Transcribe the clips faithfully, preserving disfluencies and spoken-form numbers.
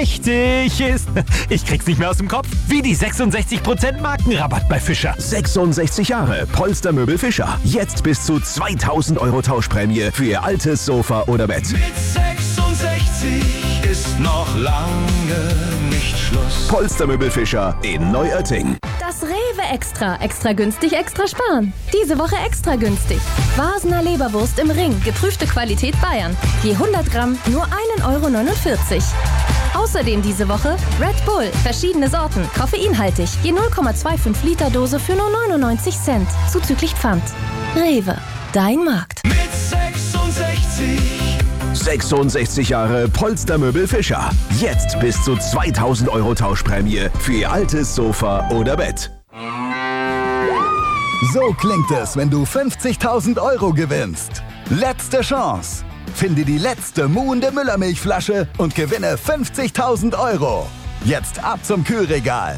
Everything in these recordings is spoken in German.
Richtig ist. Ich krieg's nicht mehr aus dem Kopf. Wie die sechsundsechzig Prozent Markenrabatt bei Fischer. sechsundsechzig Jahre Polstermöbel Fischer. Jetzt bis zu zweitausend Euro Tauschprämie für Ihr altes Sofa oder Bett. Mit sechsundsechzig ist noch lange nicht Schluss. Polstermöbel Fischer in Neuötting. Das Rewe Extra. Extra günstig, extra sparen. Diese Woche extra günstig. Vasener Leberwurst im Ring. Geprüfte Qualität Bayern. Je hundert Gramm nur ein Euro neunundvierzig. Außerdem diese Woche Red Bull. Verschiedene Sorten. Koffeinhaltig. Je null Komma fünfundzwanzig Liter Dose für nur neunundneunzig Cent. Zuzüglich Pfand. Rewe. Dein Markt. Mit sechsundsechzig. sechsundsechzig Jahre Polstermöbel Fischer. Jetzt bis zu zweitausend Euro Tauschprämie für Ihr altes Sofa oder Bett. So klingt es, wenn du fünfzigtausend Euro gewinnst. Letzte Chance. Finde die letzte muhende Müllermilchflasche und gewinne fünfzigtausend Euro. Jetzt ab zum Kühlregal.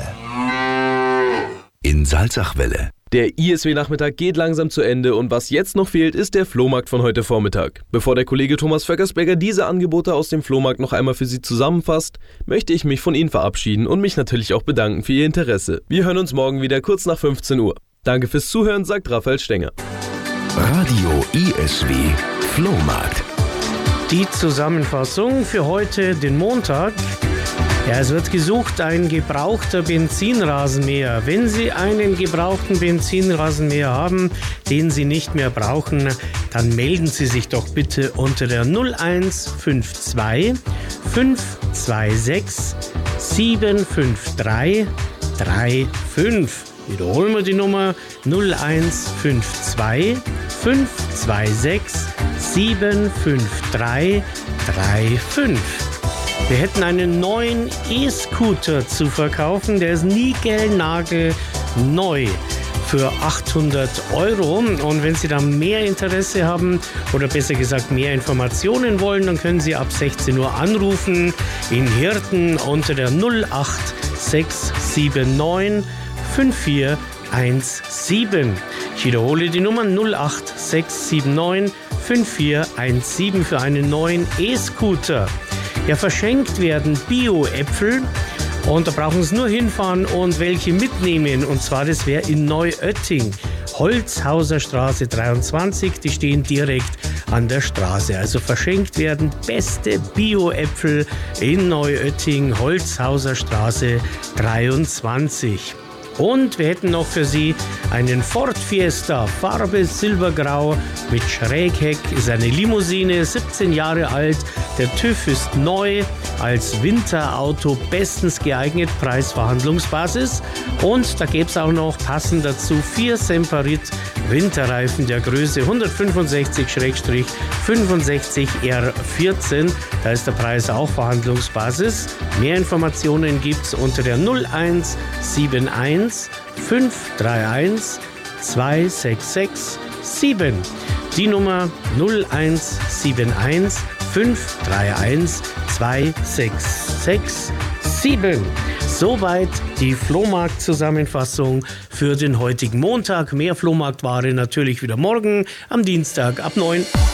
In Salzachwelle. Der I S W-Nachmittag geht langsam zu Ende und was jetzt noch fehlt, ist der Flohmarkt von heute Vormittag. Bevor der Kollege Thomas Vöckersberger diese Angebote aus dem Flohmarkt noch einmal für Sie zusammenfasst, möchte ich mich von Ihnen verabschieden und mich natürlich auch bedanken für Ihr Interesse. Wir hören uns morgen wieder kurz nach fünfzehn Uhr. Danke fürs Zuhören, sagt Raphael Stenger. Radio I S W Flohmarkt. Die Zusammenfassung für heute, den Montag. Ja, es wird gesucht, ein gebrauchter Benzinrasenmäher. Wenn Sie einen gebrauchten Benzinrasenmäher haben, den Sie nicht mehr brauchen, dann melden Sie sich doch bitte unter der null eins fünf zwei fünf zwei sechs sieben fünf drei drei fünf. Wiederholen wir die Nummer null eins fünf zwei fünf zwei sechs sieben fünf drei drei fünf. Wir hätten einen neuen E-Scooter zu verkaufen, der ist niegelnagelneu für achthundert Euro. Und wenn Sie da mehr Interesse haben oder besser gesagt mehr Informationen wollen, dann können Sie ab sechzehn Uhr anrufen in Hirten unter der null acht sechs sieben neun fünf vier eins sieben. Ich wiederhole die Nummer null acht sechs sieben neun fünf vier eins sieben für einen neuen E-Scooter. Ja, verschenkt werden Bio-Äpfel und da brauchen Sie nur hinfahren und welche mitnehmen. Und zwar, das wäre in Neuötting, Holzhauser Straße dreiundzwanzig, die stehen direkt an der Straße. Also verschenkt werden beste Bio-Äpfel in Neuötting, Holzhauser Straße dreiundzwanzig. Und wir hätten noch für Sie einen Ford Fiesta, Farbe silbergrau mit Schrägheck, ist eine Limousine, siebzehn Jahre alt. Der TÜV ist neu, als Winterauto bestens geeignet, Preisverhandlungsbasis. Und da gäbe es auch noch passend dazu vier Semperit Winterreifen der Größe hundertfünfundsechzig fünfundsechzig R vierzehn. Da ist der Preis auch Verhandlungsbasis. Mehr Informationen gibt es unter der null eins sieben eins fünf drei eins zwei sechs sechs sieben. Die Nummer null eins sieben eins fünf drei eins zwei sechs sechs sieben. Soweit die Flohmarkt-Zusammenfassung für den heutigen Montag. Mehr Flohmarktware natürlich wieder morgen am Dienstag ab neun.